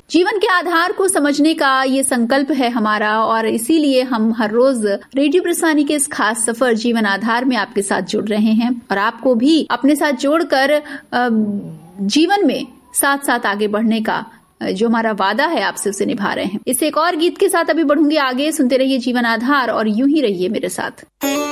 जीवन के आधार को समझने का ये संकल्प है हमारा और इसीलिए हम हर रोज रेडियो प्रस्थानी के इस खास सफर जीवन आधार में आपके साथ जुड़ रहे हैं और आपको भी अपने साथ जोड़कर जीवन में साथ साथ आगे बढ़ने का जो हमारा वादा है आपसे उसे निभा रहे हैं। इस एक और गीत के साथ अभी बढ़ूंगी आगे। सुनते रहिए जीवन आधार और यूं ही रहिए मेरे साथ।